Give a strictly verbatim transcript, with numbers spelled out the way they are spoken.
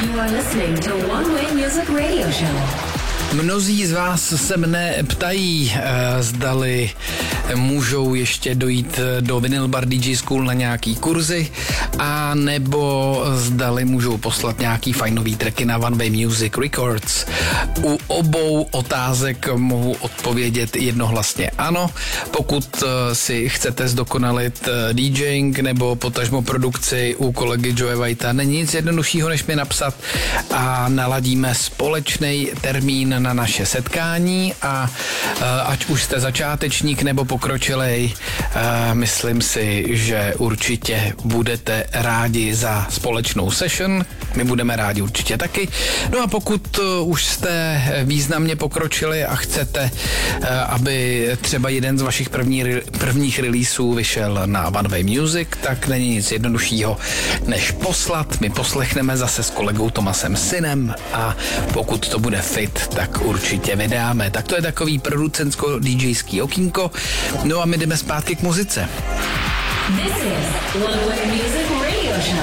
You are listening to One Way Music Radio Show. Mnozí z vás se mne ptají, zdali můžou ještě dojít do Vinyl Bar D J School na nějaký kurzy, a nebo zdali můžou poslat nějaký fajnový tracky na One Way Music Records. U obou otázek mohu odpovědět jednohlasně ano. Pokud si chcete zdokonalit DJing nebo potažmo produkci u kolegy Joe Whitea, není nic jednoduššího, než mi napsat a naladíme společný termín na naše setkání, a ať už jste začátečník nebo pokročilej, myslím si, že určitě budete rádi za společnou session. My budeme rádi určitě taky. No a pokud už jste významně pokročili a chcete, aby třeba jeden z vašich první, prvních releaseů vyšel na One Way Music, tak není nic jednoduššího, než poslat. My poslechneme zase s kolegou Tomasem Synem, a pokud to bude fit, tak určitě vydáme. Tak to je takový producentsko-DJský okýnko. No a my jdeme zpátky k muzice. This is One Way Music Radio Show.